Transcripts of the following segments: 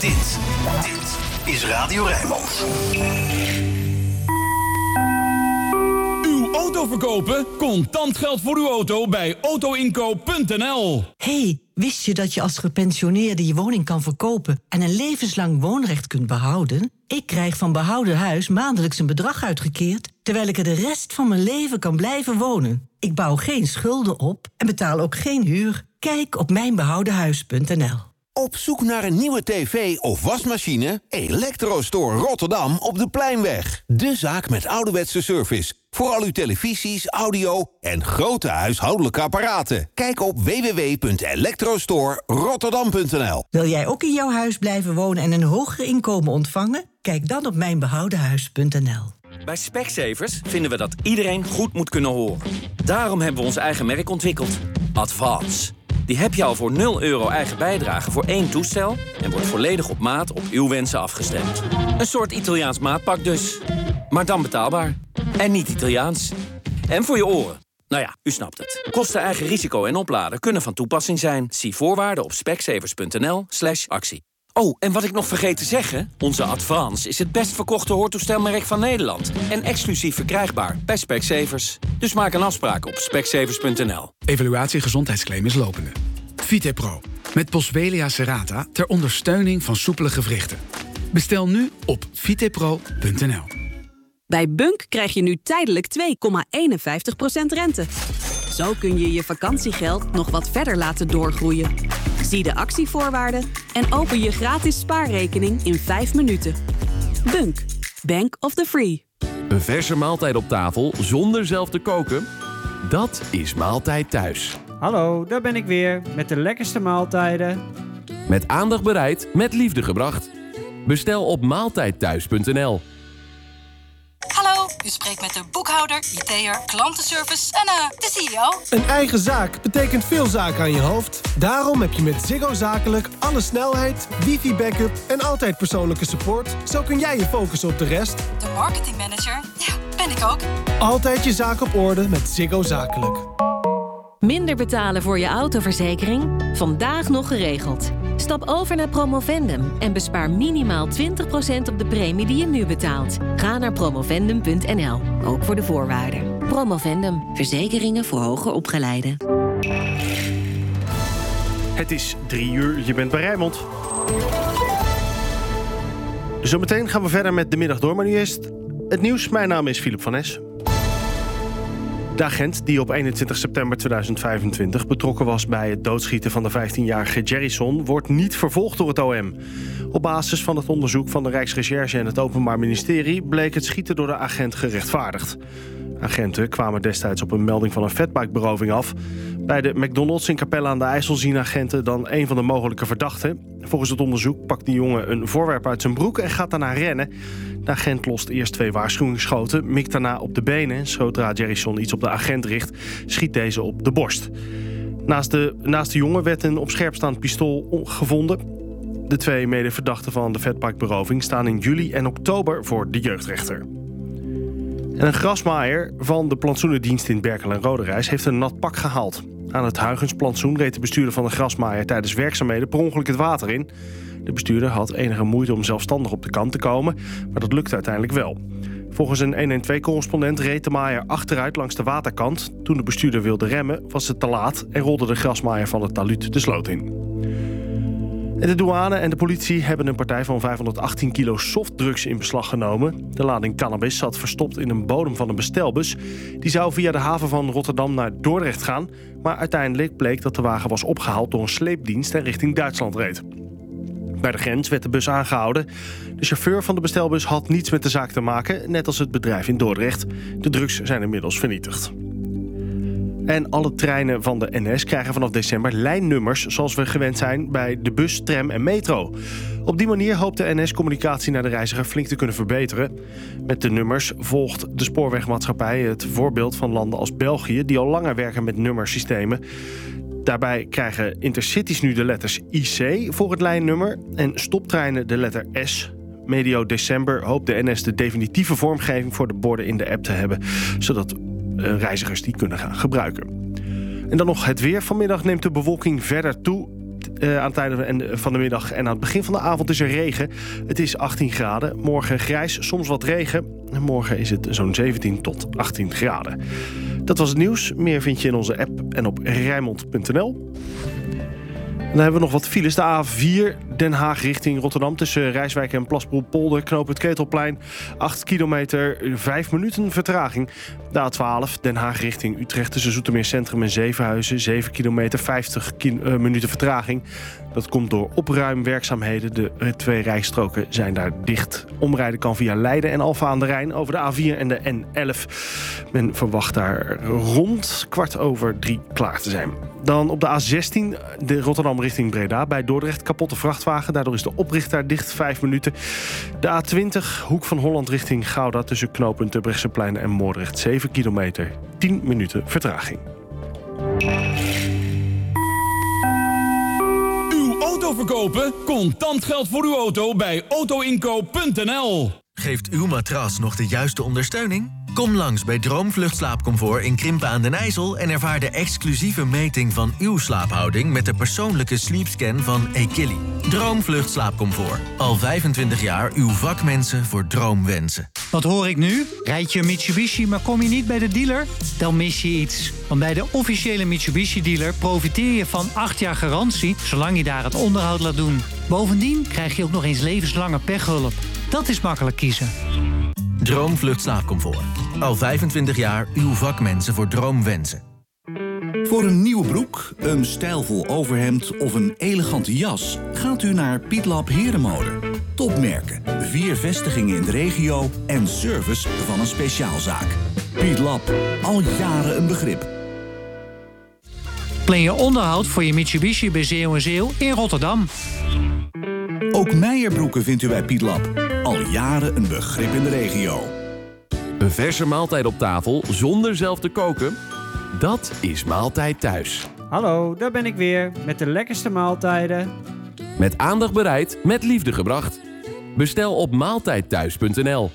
Dit is Radio Rijnmond. Uw auto verkopen? Contant geld voor uw auto bij autoinkoop.nl. Hey, wist je dat je als gepensioneerde je woning kan verkopen en een levenslang woonrecht kunt behouden? Ik krijg van Behouden Huis maandelijks een bedrag uitgekeerd, terwijl ik er de rest van mijn leven kan blijven wonen. Ik bouw geen schulden op en betaal ook geen huur. Kijk op mijnbehoudenhuis.nl. Op zoek naar een nieuwe tv of wasmachine? Electrostore Rotterdam op de Pleinweg. De zaak met ouderwetse service. Voor al uw televisies, audio en grote huishoudelijke apparaten. Kijk op www.electrostore-rotterdam.nl. Wil jij ook in jouw huis blijven wonen en een hoger inkomen ontvangen? Kijk dan op mijnbehoudenhuis.nl. Bij Specsavers vinden we dat iedereen goed moet kunnen horen. Daarom hebben we ons eigen merk ontwikkeld. Advance. Die heb je al voor €0 eigen bijdrage voor 1 toestel en wordt volledig op maat op uw wensen afgestemd. Een soort Italiaans maatpak dus. Maar dan betaalbaar. En niet Italiaans. En voor je oren. Nou ja, u snapt het. Kosten, eigen risico en opladen kunnen van toepassing zijn. Zie voorwaarden op specsavers.nl/actie. Oh, en wat ik nog vergeet te zeggen, onze Advance is het best verkochte hoortoestelmerk van Nederland. En exclusief verkrijgbaar bij Specsavers. Dus maak een afspraak op specsavers.nl. Evaluatie gezondheidsclaim is lopende. VitePro, met Boswellia serrata ter ondersteuning van soepele gewrichten. Bestel nu op vitepro.nl. Bij Bunk krijg je nu tijdelijk 2,51% rente. Zo kun je je vakantiegeld nog wat verder laten doorgroeien. Zie de actievoorwaarden en open je gratis spaarrekening in 5 minuten. Bunk, Bank of the Free. Een verse maaltijd op tafel zonder zelf te koken? Dat is Maaltijd Thuis. Hallo, daar ben ik weer met de lekkerste maaltijden. Met aandacht bereid, met liefde gebracht. Bestel op maaltijdthuis.nl. Hallo, u spreekt met de boekhouder, IT'er, klantenservice en de CEO. Een eigen zaak betekent veel zaken aan je hoofd. Daarom heb je met Ziggo Zakelijk alle snelheid, wifi-backup en altijd persoonlijke support. Zo kun jij je focussen op de rest. De marketingmanager, ja, ben ik ook. Altijd je zaak op orde met Ziggo Zakelijk. Minder betalen voor je autoverzekering? Vandaag nog geregeld. Stap over naar Promovendum en bespaar minimaal 20% op de premie die je nu betaalt. Ga naar promovendum.nl, ook voor de voorwaarden. Promovendum, verzekeringen voor hoger opgeleiden. Het is 3:00, je bent bij Rijnmond. Zometeen gaan we verder met de middag door, maar nu eerst het nieuws. Mijn naam is Philip van Es. De agent die op 21 september 2025 betrokken was bij het doodschieten van de 15-jarige Jerryson wordt niet vervolgd door het OM. Op basis van het onderzoek van de Rijksrecherche en het Openbaar Ministerie bleek het schieten door de agent gerechtvaardigd. Agenten kwamen destijds op een melding van een fatbikeberoving af. Bij de McDonald's in Capelle aan de IJssel zien agenten dan een van de mogelijke verdachten. Volgens het onderzoek pakt die jongen een voorwerp uit zijn broek en gaat daarna rennen. De agent lost eerst 2 waarschuwingsschoten, mikt daarna op de benen. Zodra Jerryson iets op de agent richt, schiet deze op de borst. Naast de jongen werd een op scherp staand pistool gevonden. De 2 medeverdachten van de fatbikeberoving staan in juli en oktober voor de jeugdrechter. En een grasmaaier van de plantsoenendienst in Berkel en Roderijs heeft een nat pak gehaald. Aan het Huygensplantsoen reed de bestuurder van de grasmaaier tijdens werkzaamheden per ongeluk het water in. De bestuurder had enige moeite om zelfstandig op de kant te komen, maar dat lukte uiteindelijk wel. Volgens een 112-correspondent reed de maaier achteruit langs de waterkant. Toen de bestuurder wilde remmen was het te laat en rolde de grasmaaier van het talud de sloot in. En de douane en de politie hebben een partij van 518 kilo softdrugs in beslag genomen. De lading cannabis zat verstopt in een bodem van een bestelbus. Die zou via de haven van Rotterdam naar Dordrecht gaan. Maar uiteindelijk bleek dat de wagen was opgehaald door een sleepdienst en richting Duitsland reed. Bij de grens werd de bus aangehouden. De chauffeur van de bestelbus had niets met de zaak te maken, net als het bedrijf in Dordrecht. De drugs zijn inmiddels vernietigd. En alle treinen van de NS krijgen vanaf december lijnnummers zoals we gewend zijn bij de bus, tram en metro. Op die manier hoopt de NS communicatie naar de reiziger flink te kunnen verbeteren. Met de nummers volgt de spoorwegmaatschappij het voorbeeld van landen als België, die al langer werken met nummersystemen. Daarbij krijgen intercities nu de letters IC voor het lijnnummer en stoptreinen de letter S. Medio december hoopt de NS de definitieve vormgeving voor de borden in de app te hebben, zodat reizigers die kunnen gaan gebruiken. En dan nog het weer. Vanmiddag neemt de bewolking verder toe Aan het einde van de middag en aan het begin van de avond is er regen. Het is 18 graden. Morgen grijs, soms wat regen. En morgen is het zo'n 17 tot 18 graden. Dat was het nieuws. Meer vind je in onze app en op Rijnmond.nl. En dan hebben we nog wat files. De A4 Den Haag richting Rotterdam tussen Rijswijk en Plasbroek-Polder. Knooppunt Ketelplein. 8 kilometer, 5 minuten vertraging. De A12 Den Haag richting Utrecht tussen Zoetermeer Centrum en Zevenhuizen. 7 kilometer, 50 minuten vertraging. Dat komt door opruimwerkzaamheden. De 2 rijstroken zijn daar dicht. Omrijden kan via Leiden en Alphen aan de Rijn over de A4 en de N11. Men verwacht daar rond 2:15 klaar te zijn. Dan op de A16, de Rotterdam richting Breda. Bij Dordrecht kapotte vrachtwagen. Daardoor is de oprit daar dicht, 5 minuten. De A20, Hoek van Holland richting Gouda tussen knooppunt Terbrechtseplein en Moordrecht. 7 kilometer, 10 minuten vertraging. Auto verkopen? Contant geld voor uw auto bij autoinkoop.nl. Geeft uw matras nog de juiste ondersteuning? Kom langs bij Droomvlucht Slaapcomfort in Krimpen aan den IJssel en ervaar de exclusieve meting van uw slaaphouding met de persoonlijke sleepscan van Equilly. Droomvlucht Slaapcomfort. Al 25 jaar uw vakmensen voor droomwensen. Wat hoor ik nu? Rijd je een Mitsubishi, maar kom je niet bij de dealer? Dan mis je iets. Want bij de officiële Mitsubishi-dealer profiteer je van 8 jaar garantie, zolang je daar het onderhoud laat doen. Bovendien krijg je ook nog eens levenslange pechhulp. Dat is makkelijk kiezen. Droomvlucht Slaapcomfort. Al 25 jaar uw vakmensen voor droomwensen. Voor een nieuwe broek, een stijlvol overhemd of een elegante jas gaat u naar Pietlab Herenmode. Topmerken, 4 vestigingen in de regio en service van een speciaalzaak. Pietlab, al jaren een begrip. Plan je onderhoud voor je Mitsubishi bij Zeeuw & Zeeuw in Rotterdam. Ook Meijerbroeken vindt u bij Pietlab. Al jaren een begrip in de regio. Een verse maaltijd op tafel zonder zelf te koken? Dat is Maaltijd Thuis. Hallo, daar ben ik weer met de lekkerste maaltijden. Met aandacht bereid, met liefde gebracht. Bestel op maaltijdthuis.nl.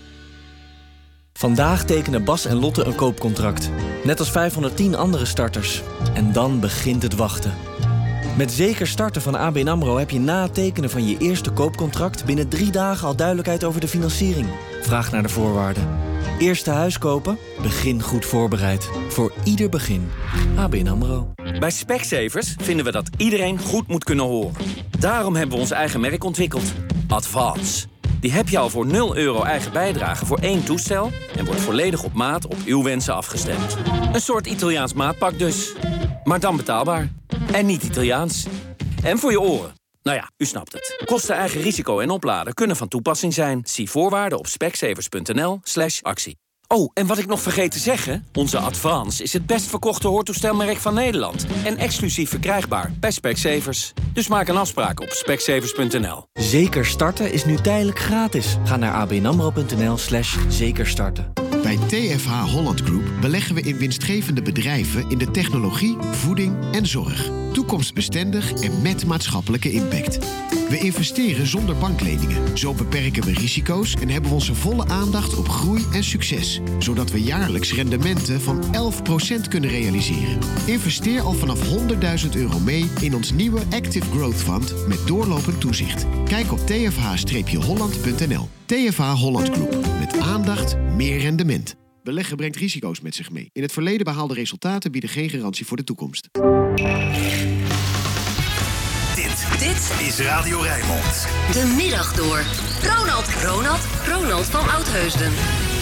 Vandaag tekenen Bas en Lotte een koopcontract. Net als 510 andere starters. En dan begint het wachten. Met Zeker Starten van ABN AMRO heb je na het tekenen van je eerste koopcontract binnen 3 dagen al duidelijkheid over de financiering. Vraag naar de voorwaarden. Eerste huis kopen? Begin goed voorbereid. Voor ieder begin. ABN AMRO. Bij Specsavers vinden we dat iedereen goed moet kunnen horen. Daarom hebben we ons eigen merk ontwikkeld. Advance. Die heb je al voor €0 eigen bijdrage voor 1 toestel en wordt volledig op maat op uw wensen afgestemd. Een soort Italiaans maatpak dus. Maar dan betaalbaar. En niet Italiaans. En voor je oren. Nou ja, u snapt het. Kosten, eigen risico en opladen kunnen van toepassing zijn. Zie voorwaarden op specsavers.nl/actie. Oh, en wat ik nog vergeet te zeggen. Onze Advance is het best verkochte hoortoestelmerk van Nederland. En exclusief verkrijgbaar bij Specsavers. Dus maak een afspraak op specsavers.nl. Zeker Starten is nu tijdelijk gratis. Ga naar abnamro.nl/zekerstarten. Bij TFH Holland Group beleggen we in winstgevende bedrijven in de technologie, voeding en zorg. Toekomstbestendig en met maatschappelijke impact. We investeren zonder bankleningen. Zo beperken we risico's en hebben we onze volle aandacht op groei en succes. Zodat we jaarlijks rendementen van 11% kunnen realiseren. Investeer al vanaf €100.000 mee in ons nieuwe Active Growth Fund met doorlopend toezicht. Kijk op tfh-holland.nl. TFH Holland Group. Met aandacht, meer rendement. Beleggen brengt risico's met zich mee. In het verleden behaalde resultaten bieden geen garantie voor de toekomst. Dit is Radio Rijnmond. De middag door. Ronald van Oudheusden.